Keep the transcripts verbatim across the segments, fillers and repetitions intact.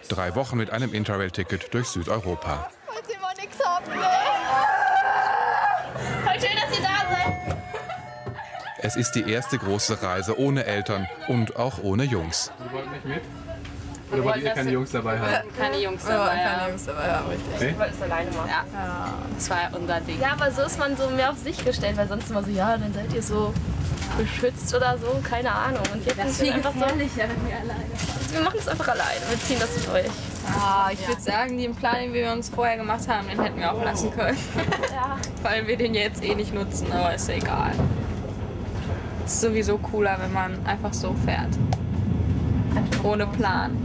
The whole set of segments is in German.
Drei Wochen mit einem Interrail-Ticket durch Südeuropa. Falls ihr mal nichts habt, ne? Voll schön, dass ihr da seid. Es ist die erste große Reise ohne Eltern und auch ohne Jungs. Sie wollten nicht mit? Oder wollt ihr keine Jungs dabei haben? Keine Jungs Wir dabei. wollten keine Ja. Jungs dabei haben, richtig. Okay. Ich wollte es alleine machen. Ja. Das war unser Ding. Ja, aber so ist man so mehr auf sich gestellt, weil sonst immer so, ja, dann seid ihr so beschützt oder so, keine Ahnung. Und jetzt Das sind wir ist einfach so, wenn wir alleine fahren. wir machen es einfach alleine, wir ziehen das durch. Ah, ich würde sagen, den Plan, den wir uns vorher gemacht haben, den hätten wir auch lassen können. Ja. Weil wir den jetzt eh nicht nutzen, aber ist ja egal. Es ist sowieso cooler, wenn man einfach so fährt. Ohne Plan.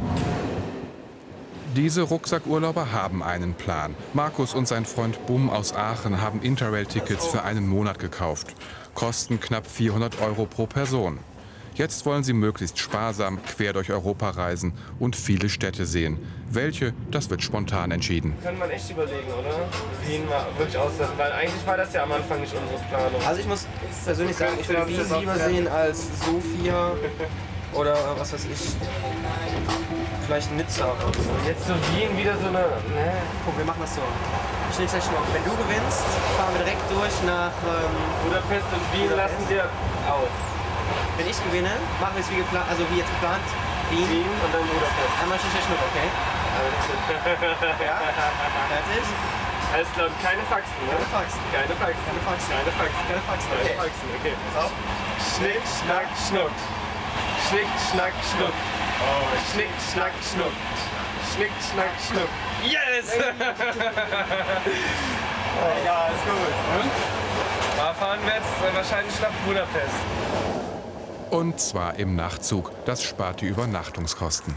Diese Rucksackurlauber haben einen Plan. Markus und sein Freund Bum aus Aachen haben Interrail-Tickets für einen Monat gekauft. Kosten knapp vierhundert Euro pro Person. Jetzt wollen sie möglichst sparsam quer durch Europa reisen und viele Städte sehen. Welche, das wird spontan entschieden. Kann man echt überlegen, oder? Wien mal wirklich auslassen, weil eigentlich war das ja am Anfang nicht unsere Planung. Also ich muss persönlich sagen, ich würde Wien lieber sehen als Sofia oder was weiß ich, vielleicht Nizza. Jetzt so Wien wieder so eine... Ne? Guck, wir machen das so. Schnick, schnack, schnuck. Wenn du gewinnst, fahren wir direkt durch nach ähm, Budapest und Wien Budapest. lassen wir aus. Wenn ich gewinne, machen wir es wie geplant, also wie jetzt geplant, Wien, Wien und dann Budapest. einmal Schnick, schnack, schnuck, okay? Ja? Fertig? Alles klar, und keine Faxen, ne? Keine Faxen. Keine Faxen. Keine Faxen. Keine Faxen. Keine Faxen, Keine okay. Faxen, okay. Pass auf. Schnick, schnack, schnuck. Schnick, schnack, schnuck. Schnick, schnack, schnuck. Schnick, schnack, schnuck. Yes! Ja, ist gut. Und? Da fahren wir jetzt wahrscheinlich nach Budapest. Und zwar im Nachtzug. Das spart die Übernachtungskosten.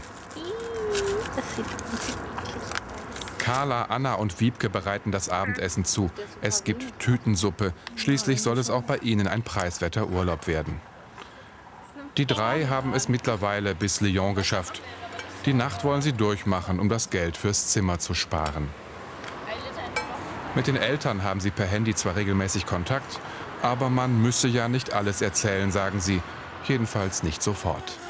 Carla, Anna und Wiebke bereiten das Abendessen zu. Es gibt Tütensuppe. Schließlich soll es auch bei ihnen ein preiswerter Urlaub werden. Die drei haben es mittlerweile bis Lyon geschafft. Die Nacht wollen sie durchmachen, um das Geld fürs Zimmer zu sparen. Mit den Eltern haben sie per Handy zwar regelmäßig Kontakt, aber man müsse ja nicht alles erzählen, sagen sie. Jedenfalls nicht sofort.